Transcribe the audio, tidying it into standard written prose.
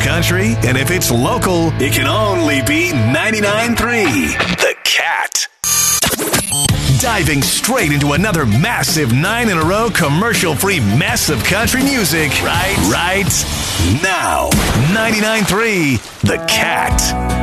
country, and if it's local, it can only be 99.3 The Cat. Diving straight into another massive 9-in-a-row commercial-free mess of country music right now. 99.3 The Cat.